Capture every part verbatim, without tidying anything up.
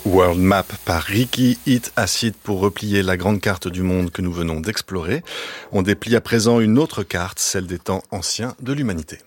World Map par Ricky Hit Acid pour replier la grande carte du monde que nous venons d'explorer. On déplie à présent une autre carte, celle des temps anciens de l'humanité.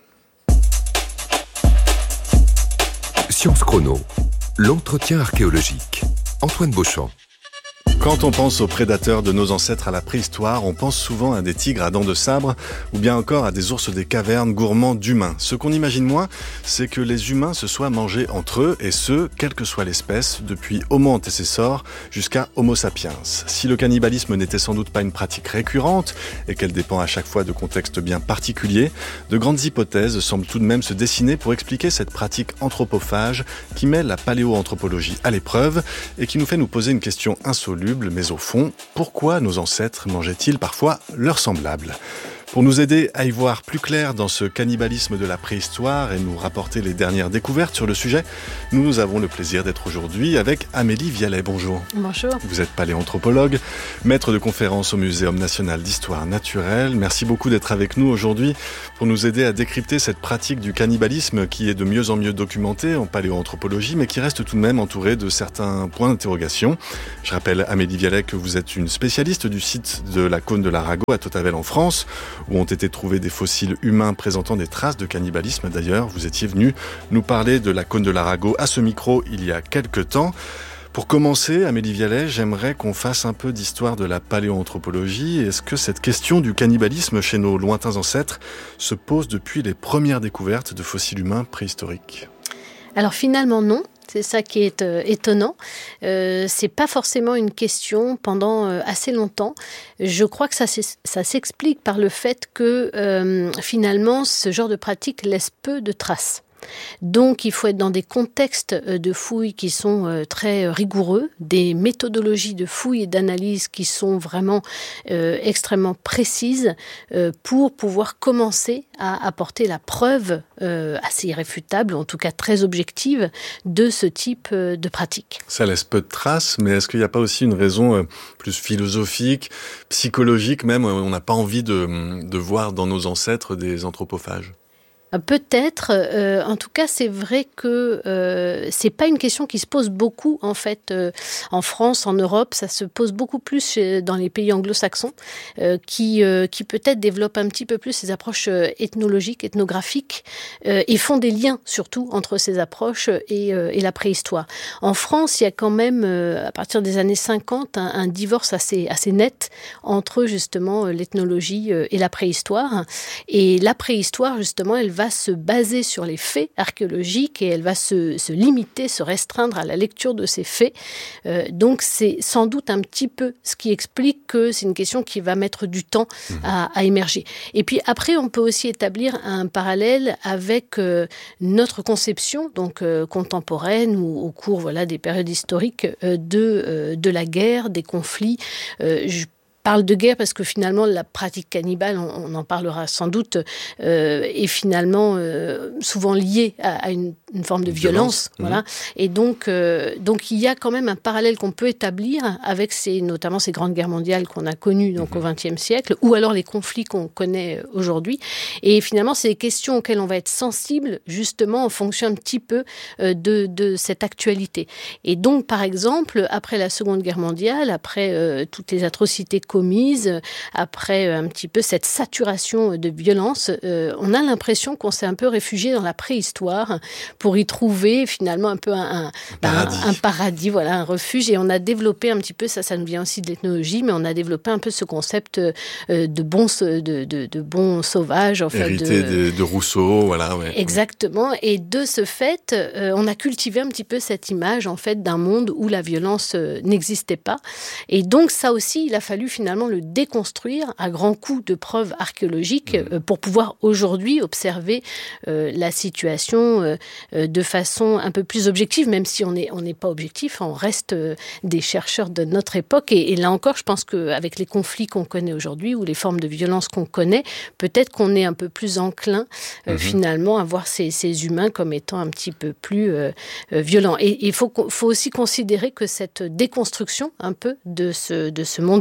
Science Chrono, l'entretien archéologique. Antoine Beauchamp. Quand on pense aux prédateurs de nos ancêtres à la préhistoire, on pense souvent à des tigres à dents de sabre ou bien encore à des ours des cavernes gourmands d'humains. Ce qu'on imagine moins, c'est que les humains se soient mangés entre eux, et ce, quelle que soit l'espèce, depuis Homo antecessor jusqu'à Homo sapiens. Si le cannibalisme n'était sans doute pas une pratique récurrente et qu'elle dépend à chaque fois de contextes bien particuliers, de grandes hypothèses semblent tout de même se dessiner pour expliquer cette pratique anthropophage qui met la paléoanthropologie à l'épreuve et qui nous fait nous poser une question insoluble. Mais au fond, pourquoi nos ancêtres mangeaient-ils parfois leurs semblables ? Pour nous aider à y voir plus clair dans ce cannibalisme de la préhistoire et nous rapporter les dernières découvertes sur le sujet, nous avons le plaisir d'être aujourd'hui avec Amélie Vialet. Bonjour. Bonjour. Vous êtes paléanthropologue, maître de conférences au Muséum national d'histoire naturelle. Merci beaucoup d'être avec nous aujourd'hui pour nous aider à décrypter cette pratique du cannibalisme qui est de mieux en mieux documentée en paléoanthropologie, mais qui reste tout de même entourée de certains points d'interrogation. Je rappelle, Amélie Vialet, que vous êtes une spécialiste du site de la Cône de l'Arago à Tautavel en France, où ont été trouvés des fossiles humains présentant des traces de cannibalisme. D'ailleurs, vous étiez venu nous parler de la Cône de l'Arago à ce micro il y a quelques temps. Pour commencer, Amélie Vialet, j'aimerais qu'on fasse un peu d'histoire de la paléoanthropologie. Est-ce que cette question du cannibalisme chez nos lointains ancêtres se pose depuis les premières découvertes de fossiles humains préhistoriques ? Alors finalement non. C'est ça qui est euh, étonnant. Euh, c'est pas forcément une question pendant euh, assez longtemps. Je crois que ça, ça s'explique par le fait que euh, finalement ce genre de pratique laisse peu de traces. Donc, il faut être dans des contextes de fouilles qui sont très rigoureux, des méthodologies de fouilles et d'analyse qui sont vraiment euh, extrêmement précises euh, pour pouvoir commencer à apporter la preuve euh, assez irréfutable, en tout cas très objective, de ce type euh, de pratique. Ça laisse peu de traces, mais est-ce qu'il n'y a pas aussi une raison euh, plus philosophique, psychologique même ? On n'a pas envie de, de voir dans nos ancêtres des anthropophages ? Peut-être. Euh, en tout cas, c'est vrai que euh, c'est pas une question qui se pose beaucoup en fait euh, en France, en Europe. Ça se pose beaucoup plus chez, dans les pays anglo-saxons, euh, qui euh, qui peut-être développent un petit peu plus ces approches euh, ethnologiques, ethnographiques, euh, et font des liens surtout entre ces approches et, euh, et la préhistoire. En France, il y a quand même euh, à partir des années cinquante un, un divorce assez assez net entre justement l'ethnologie et la préhistoire. Et la préhistoire, justement, elle va va se baser sur les faits archéologiques et elle va se, se limiter, se restreindre à la lecture de ces faits. Euh, donc c'est sans doute un petit peu ce qui explique que c'est une question qui va mettre du temps à, à émerger. Et puis après, on peut aussi établir un parallèle avec euh, notre conception donc euh, contemporaine ou au cours voilà des périodes historiques euh, de euh, de la guerre, des conflits. Euh, je parle de guerre parce que finalement la pratique cannibale, on, on en parlera sans doute, euh, est finalement euh, souvent liée à, à une, une forme de violence, violence. Voilà. Mmh. Et donc, euh, donc il y a quand même un parallèle qu'on peut établir avec ces, notamment ces grandes guerres mondiales qu'on a connues donc mmh. au vingtième siècle, ou alors les conflits qu'on connaît aujourd'hui. Et finalement, c'est des questions auxquelles on va être sensible justement en fonction un petit peu euh, de, de cette actualité. Et donc, par exemple, après la Seconde Guerre mondiale, après euh, toutes les atrocités commises, après un petit peu cette saturation de violence, euh, on a l'impression qu'on s'est un peu réfugié dans la préhistoire pour y trouver finalement un peu un, un, paradis. un, un paradis, voilà, un refuge. Et on a développé un petit peu, ça, ça nous vient aussi de l'ethnologie, mais on a développé un peu ce concept euh, de bon, de, de, de bon sauvage. En fait, hérité de, de, de Rousseau, voilà. Ouais. Exactement. Et de ce fait, euh, on a cultivé un petit peu cette image en fait d'un monde où la violence euh, n'existait pas. Et donc ça aussi, il a fallu finalement le déconstruire à grands coups de preuves archéologiques mmh. euh, pour pouvoir aujourd'hui observer euh, la situation euh, de façon un peu plus objective, même si on n'est on n'est pas objectif, on reste euh, des chercheurs de notre époque. Et, et là encore, je pense qu'avec les conflits qu'on connaît aujourd'hui ou les formes de violence qu'on connaît, peut-être qu'on est un peu plus enclin euh, mmh. finalement à voir ces, ces humains comme étant un petit peu plus euh, euh, violents. Et il faut, faut aussi considérer que cette déconstruction un peu de ce, de ce monde idéalisé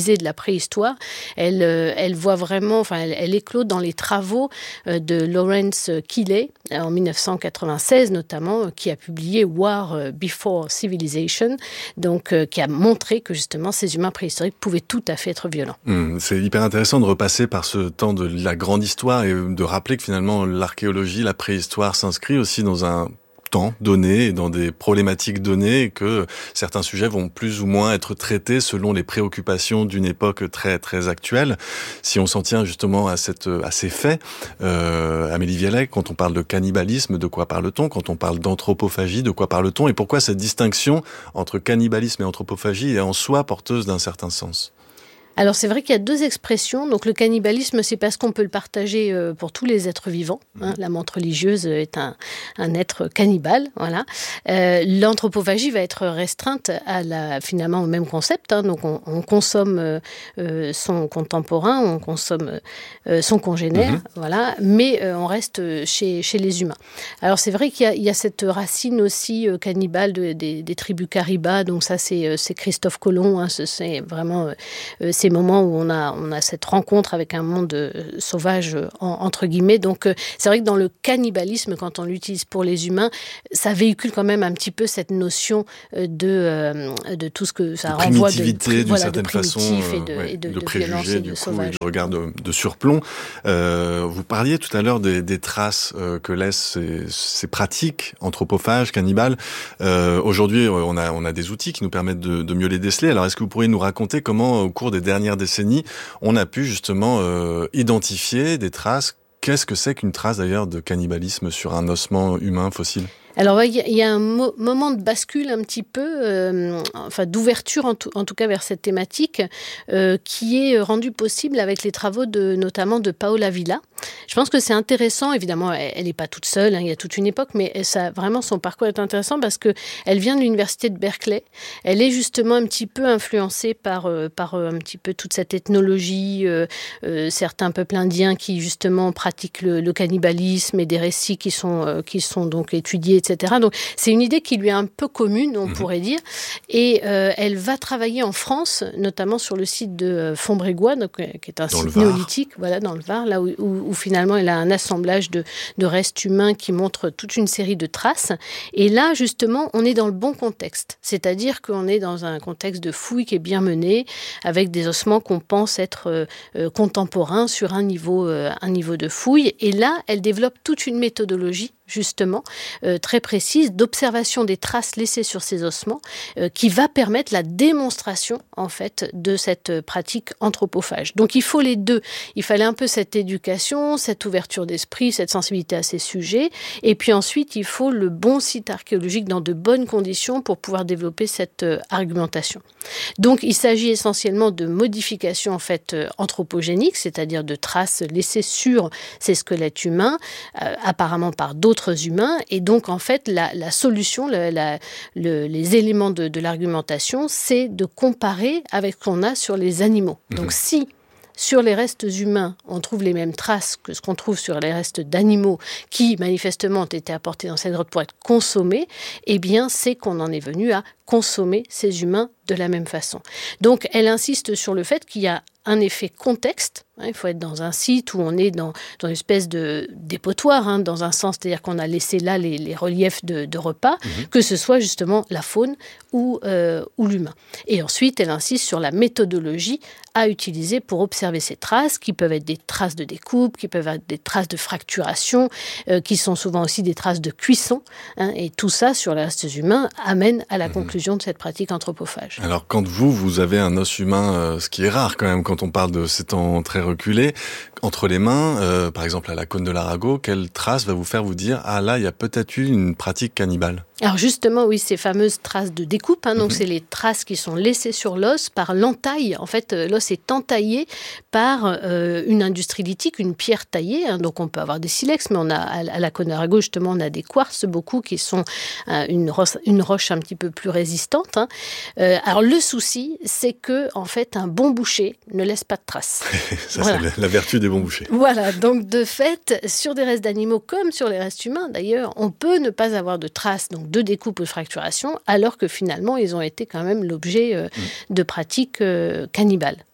civilisée de la préhistoire, elle, euh, elle voit vraiment, enfin, elle, elle éclot dans les travaux euh, de Lawrence Keeley, en dix-neuf cent quatre-vingt-seize notamment, qui a publié War Before Civilization, donc euh, qui a montré que justement ces humains préhistoriques pouvaient tout à fait être violents. Mmh, c'est hyper intéressant de repasser par ce temps de la grande histoire et de rappeler que finalement l'archéologie, la préhistoire s'inscrit aussi dans un temps donné et dans des problématiques données et que certains sujets vont plus ou moins être traités selon les préoccupations d'une époque très très actuelle. Si on s'en tient justement à cette à ces faits, euh, Amélie Vialet, quand on parle de cannibalisme, de quoi parle-t-on? Quand on parle d'anthropophagie, de quoi parle-t-on? Et pourquoi cette distinction entre cannibalisme et anthropophagie est en soi porteuse d'un certain sens? Alors c'est vrai qu'il y a deux expressions. Donc le cannibalisme, c'est parce qu'on peut le partager euh, pour tous les êtres vivants. Hein. La menthe religieuse est un, un être cannibale. Voilà. Euh, l'anthropophagie va être restreinte à la, finalement au même concept. Hein. Donc on, on consomme euh, son contemporain, on consomme euh, son congénère, mmh. voilà. Mais euh, on reste chez, chez les humains. Alors c'est vrai qu'il y a, il y a cette racine aussi euh, cannibale de, des, des tribus Caribas. Donc ça c'est, euh, c'est Christophe Colomb. Hein. C'est, c'est vraiment euh, ces moments où on a, on a cette rencontre avec un monde euh, sauvage, euh, en, entre guillemets. Donc, euh, c'est vrai que dans le cannibalisme, quand on l'utilise pour les humains, ça véhicule quand même un petit peu cette notion euh, de, euh, de tout ce que ça de renvoie de, primitivité, d'une voilà, certaine de façon, et de, euh, ouais, et de, de, de préjugés, violence et du de coup, sauvage. et de regard de, de surplomb. Euh, vous parliez tout à l'heure des, des traces euh, que laissent ces, ces pratiques anthropophages, cannibales. Euh, aujourd'hui, on a, on a des outils qui nous permettent de, de mieux les déceler. Alors, est-ce que vous pourriez nous raconter comment, au cours des dernières décennies, on a pu justement euh, identifier des traces? Qu'est-ce que c'est qu'une trace d'ailleurs de cannibalisme sur un ossement humain fossile? Alors, il y, y a un mo- moment de bascule un petit peu, euh, enfin d'ouverture en tout, en tout cas vers cette thématique, euh, qui est rendu possible avec les travaux de, notamment de Paola Villa. Je pense que c'est intéressant, évidemment, elle n'est pas toute seule, hein, il y a toute une époque, mais ça, vraiment son parcours est intéressant parce qu'elle vient de l'université de Berkeley. Elle est justement un petit peu influencée par, euh, par euh, un petit peu toute cette ethnologie, euh, euh, certains peuples indiens qui justement pratiquent le, le cannibalisme et des récits qui sont, euh, qui sont donc étudiés, et cetera. Donc, c'est une idée qui lui est un peu commune, on mmh. pourrait dire. Et euh, elle va travailler en France, notamment sur le site de Fontbrégois, donc, euh, qui est un dans site néolithique, voilà, dans le Var, là où, où, où finalement elle a un assemblage de, de restes humains qui montre toute une série de traces. Et là, justement, on est dans le bon contexte. C'est-à-dire qu'on est dans un contexte de fouille qui est bien mené, avec des ossements qu'on pense être euh, euh, contemporains sur un niveau, euh, un niveau de fouille. Et là, elle développe toute une méthodologie justement, euh, très précise, d'observation des traces laissées sur ces ossements, euh, qui va permettre la démonstration, en fait, de cette pratique anthropophage. Donc, il faut les deux. Il fallait un peu cette éducation, cette ouverture d'esprit, cette sensibilité à ces sujets, et puis ensuite, il faut le bon site archéologique dans de bonnes conditions pour pouvoir développer cette euh, argumentation. Donc, il s'agit essentiellement de modifications, en fait, euh, anthropogéniques, c'est-à-dire de traces laissées sur ces squelettes humains, euh, apparemment par d'autres humains, et donc en fait la, la solution, la, la, le, les éléments de, de l'argumentation, c'est de comparer avec ce qu'on a sur les animaux. Mmh. Donc si sur les restes humains, on trouve les mêmes traces que ce qu'on trouve sur les restes d'animaux qui manifestement ont été apportés dans cette grotte pour être consommés, eh bien c'est qu'on en est venu à consommer ces humains de la même façon. Donc elle insiste sur le fait qu'il y a un effet contexte. Hein, il faut être dans un site où on est dans, dans une espèce de dépotoir, hein, dans un sens, c'est-à-dire qu'on a laissé là les, les reliefs de, de repas, mmh. que ce soit justement la faune ou, euh, ou l'humain. Et ensuite, elle insiste sur la méthodologie à utiliser pour observer ces traces, qui peuvent être des traces de découpe, qui peuvent être des traces de fracturation, euh, qui sont souvent aussi des traces de cuisson. Hein, et tout ça, sur les restes humains, amène à la mmh. conclusion de cette pratique anthropophage. Alors, quand vous, vous avez un os humain, euh, ce qui est rare quand même, quand on parle de ces temps très reculés, entre les mains, euh, par exemple à la cône de l'Arago, quelle trace va vous faire vous dire « Ah là, il y a peut-être eu une pratique cannibale » ? Alors justement, oui, ces fameuses traces de découpe, hein, donc mmh. c'est les traces qui sont laissées sur l'os par l'entaille. En fait, l'os est entaillé par euh, une industrie lithique, une pierre taillée. Hein, donc on peut avoir des silex, mais on a à la cône de l'Arago, justement, on a des quartz beaucoup qui sont euh, une, roche, une roche un petit peu plus résistante. Hein. Euh, alors le souci, c'est que en fait, un bon boucher ne laisse pas de traces. Ça, voilà. C'est la vertu des bons bouchers. Voilà, donc de fait, sur des restes d'animaux comme sur les restes humains, d'ailleurs, on peut ne pas avoir de traces donc de découpe ou de fracturation, alors que finalement, ils ont été quand même l'objet euh, mmh. de pratiques euh, cannibales.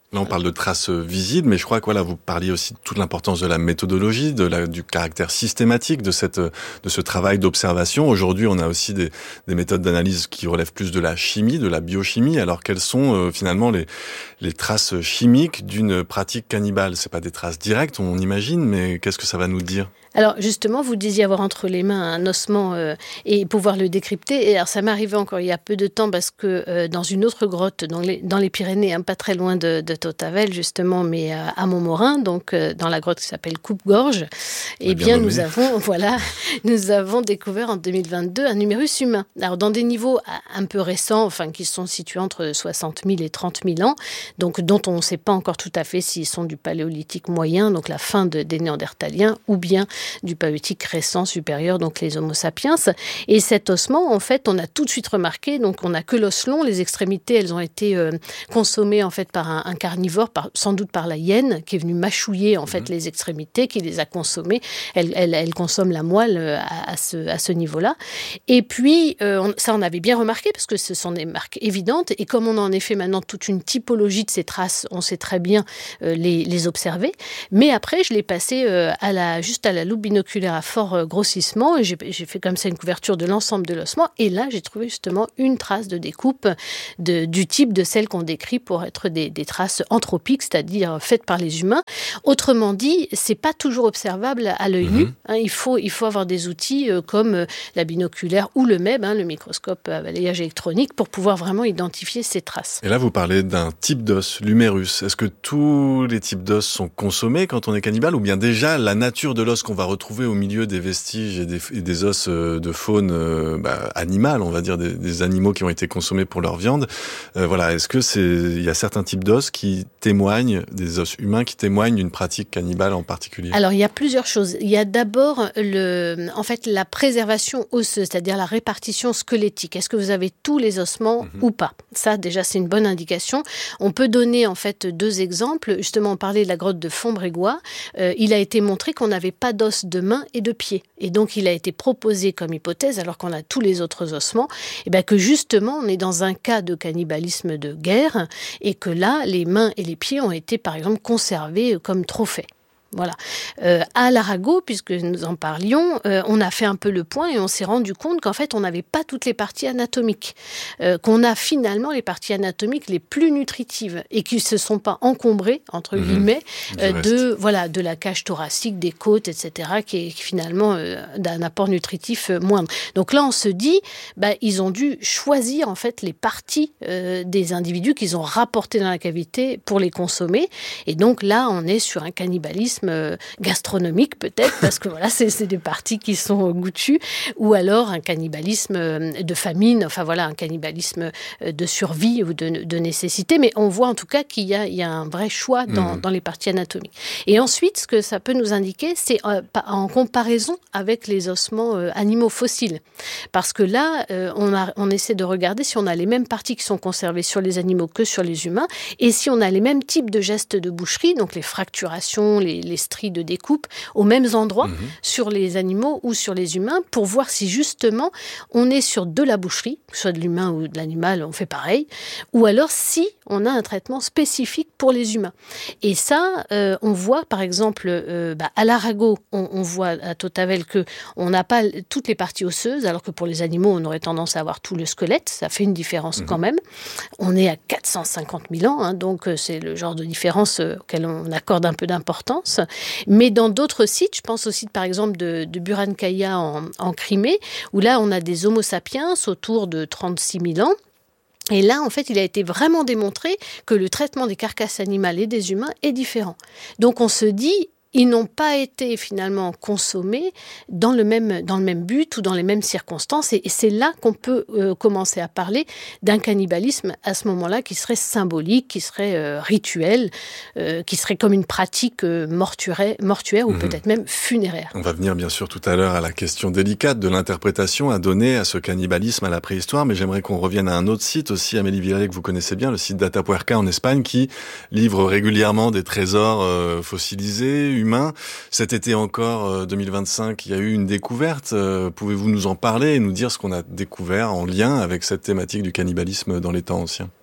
Là, on parle de traces visibles, mais je crois que voilà, vous parliez aussi de toute l'importance de la méthodologie, de la, du caractère systématique de cette, de ce travail d'observation. Aujourd'hui, on a aussi des, des méthodes d'analyse qui relèvent plus de la chimie, de la biochimie. Alors, quelles sont euh, finalement les, les traces chimiques d'une pratique cannibale? C'est pas des traces directes, on imagine, mais qu'est-ce que ça va nous dire? Alors justement, vous disiez avoir entre les mains un ossement euh, et pouvoir le décrypter. Et alors ça m'est arrivé encore il y a peu de temps parce que euh, dans une autre grotte dans les, dans les Pyrénées, hein, pas très loin de, de Tautavel justement, mais euh, à Montmorin, donc euh, dans la grotte qui s'appelle Coupe-Gorge, eh bien, bien nous avons voilà, nous avons découvert en deux mille vingt-deux un numérus humain. Alors dans des niveaux un peu récents, enfin qui sont situés entre soixante mille et trente mille ans, donc dont on ne sait pas encore tout à fait s'ils sont du paléolithique moyen, donc la fin de, des Néandertaliens, ou bien du paléolithique récent supérieur, donc les Homo sapiens. Et cet ossement, en fait, on a tout de suite remarqué, donc on n'a que l'os long, les extrémités, elles ont été euh, consommées en fait par un, un carnivore, par, sans doute par la hyène, qui est venue mâchouiller en fait mmh. les extrémités, qui les a consommées. Elle, elle, elle consomme la moelle à, à, ce, à ce niveau-là. Et puis, euh, on, ça on avait bien remarqué, parce que ce sont des marques évidentes, et comme on a en effet maintenant toute une typologie de ces traces, on sait très bien euh, les, les observer. Mais après, je l'ai passé euh, à la, juste à la loupe binoculaire à fort grossissement et j'ai, j'ai fait comme ça une couverture de l'ensemble de l'ossement et là j'ai trouvé justement une trace de découpe de, du type de celle qu'on décrit pour être des, des traces anthropiques, c'est-à-dire faites par les humains. Autrement dit, c'est pas toujours observable à l'œil mmh. nu. Hein, il faut, il faut avoir des outils euh, comme la binoculaire ou le M E B, hein, le microscope à balayage électronique, pour pouvoir vraiment identifier ces traces. Et là, vous parlez d'un type d'os, l'humérus. Est-ce que tous les types d'os sont consommés quand on est cannibale ou bien déjà la nature de l'os qu'on va retrouver au milieu des vestiges et des, et des os de faune euh, bah, animale, on va dire des, des animaux qui ont été consommés pour leur viande. Euh, voilà, est-ce que c'est, il y a certains types d'os qui témoignent, des os humains qui témoignent d'une pratique cannibale en particulier? Alors il y a plusieurs choses. Il y a d'abord le, en fait, la préservation osseuse, c'est-à-dire la répartition squelettique. Est-ce que vous avez tous les ossements mmh. ou pas? Ça, déjà, c'est une bonne indication. On peut donner en fait deux exemples. Justement, on parlait de la grotte de Fontbrégois. Euh, il a été montré qu'on n'avait pas d'os de main et de pied. Et donc, il a été proposé comme hypothèse, alors qu'on a tous les autres ossements, eh bien, que justement, on est dans un cas de cannibalisme de guerre et que là, les mains et les pieds ont été, par exemple, conservés comme trophées. Voilà. Euh, à l'Arago, puisque nous en parlions, euh, on a fait un peu le point et on s'est rendu compte qu'en fait, on n'avait pas toutes les parties anatomiques, euh, qu'on a finalement les parties anatomiques les plus nutritives et qui ne se sont pas encombrées, entre mmh, guillemets, euh, de, voilà, de la cage thoracique, des côtes, et cetera, qui est finalement euh, d'un apport nutritif euh, moindre. Donc là, on se dit, bah, ils ont dû choisir en fait les parties euh, des individus qu'ils ont rapportées dans la cavité pour les consommer. Et donc là, on est sur un cannibalisme gastronomique peut-être, parce que voilà, c'est, c'est des parties qui sont goûtues, ou alors un cannibalisme de famine, enfin voilà, un cannibalisme de survie ou de, de nécessité, mais on voit en tout cas qu'il y a, il y a un vrai choix dans, mmh. dans les parties anatomiques. Et ensuite, ce que ça peut nous indiquer, c'est euh, en comparaison avec les ossements euh, animaux fossiles, parce que là, euh, on, a, on essaie de regarder si on a les mêmes parties qui sont conservées sur les animaux que sur les humains, et si on a les mêmes types de gestes de boucherie, donc les fracturations, les les stries de découpe aux mêmes endroits mmh. sur les animaux ou sur les humains pour voir si justement on est sur de la boucherie, soit de l'humain ou de l'animal, on fait pareil, ou alors si on a un traitement spécifique pour les humains. Et ça, euh, on voit par exemple euh, bah, à l'Arago, on, on voit à Tautavel qu'on n'a pas toutes les parties osseuses, alors que pour les animaux, on aurait tendance à avoir tout le squelette, ça fait une différence mmh. quand même. On est à quatre cent cinquante mille ans, hein, donc c'est le genre de différence euh, auquel on accorde un peu d'importance. Mais dans d'autres sites, je pense au site par exemple de, de Burankaya en, en Crimée, où là on a des Homo sapiens autour de trente-six mille ans. Et là, en fait, il a été vraiment démontré que le traitement des carcasses animales et des humains est différent. Donc on se dit, ils n'ont pas été finalement consommés dans le même, dans le même but ou dans les mêmes circonstances. Et, et c'est là qu'on peut euh, commencer à parler d'un cannibalisme à ce moment-là qui serait symbolique, qui serait euh, rituel, euh, qui serait comme une pratique euh, mortuaire, mortuaire ou mmh. peut-être même funéraire. On va venir bien sûr tout à l'heure à la question délicate de l'interprétation à donner à ce cannibalisme à la préhistoire, mais j'aimerais qu'on revienne à un autre site aussi, Amélie Villalet, que vous connaissez bien, le site d'Atapuerca en Espagne, qui livre régulièrement des trésors euh, fossilisés, humain. Cet été encore, euh, deux mille vingt-cinq, il y a eu une découverte. Euh, pouvez-vous nous en parler et nous dire ce qu'on a découvert en lien avec cette thématique du cannibalisme dans les temps anciens ?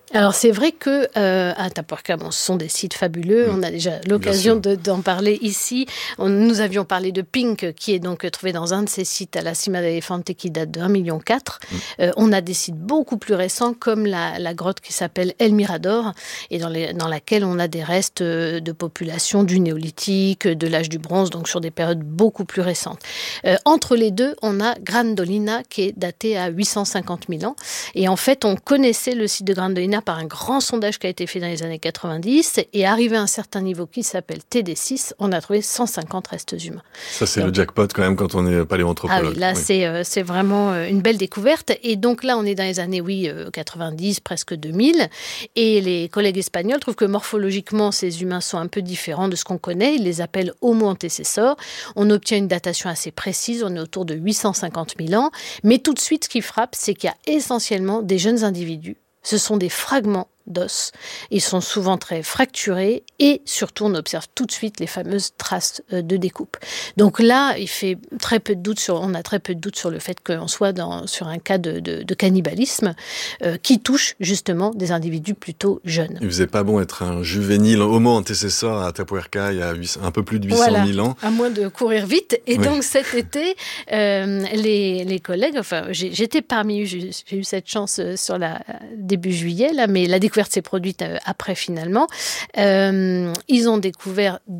Alors c'est vrai que euh, à Atapuerca, bon, ce sont des sites fabuleux. Mmh. On a déjà l'occasion de, d'en parler ici. On, nous avions parlé de Pink, qui est donc trouvé dans un de ces sites à la Cima de Elefante, qui date de un virgule quatre million. Mmh. Euh, on a des sites beaucoup plus récents, comme la, la grotte qui s'appelle El Mirador, et dans, les, dans laquelle on a des restes de population du néolithique, de l'âge du bronze, donc sur des périodes beaucoup plus récentes. Euh, entre les deux, on a Grandolina, qui est daté à huit cent cinquante mille ans. Et en fait, on connaissait le site de Grandolina par un grand sondage qui a été fait dans les années quatre-vingt-dix, et arrivé à un certain niveau qui s'appelle T D six, on a trouvé cent cinquante restes humains. Ça, c'est donc, le jackpot quand même quand on est paléoanthropologue. Ah oui, là, oui. C'est, euh, c'est vraiment euh, une belle découverte. Et donc là, on est dans les années, oui, euh, quatre-vingt-dix, presque deux mille, et les collègues espagnols trouvent que morphologiquement, ces humains sont un peu différents de ce qu'on connaît. Ils les appellent Homo antecessor. On obtient une datation assez précise, on est autour de huit cent cinquante mille ans. Mais tout de suite, ce qui frappe, c'est qu'il y a essentiellement des jeunes individus. Ce sont des fragments d'os. Ils sont souvent très fracturés et surtout, on observe tout de suite les fameuses traces de découpe. Donc là, il fait très peu de doute sur, on a très peu de doute sur le fait qu'on soit dans, sur un cas de, de, de cannibalisme euh, qui touche justement des individus plutôt jeunes. Il faisait pas bon être un juvénile Homo antecessor à Atapuerca il y a un peu plus de huit cent mille voilà, ans. À moins de courir vite. Et oui. donc cet été, euh, les, les collègues, enfin j'ai, j'étais parmi eux, j'ai, j'ai eu cette chance sur la début juillet, là, mais la découverte s'est produite après finalement. Euh, ils ont découvert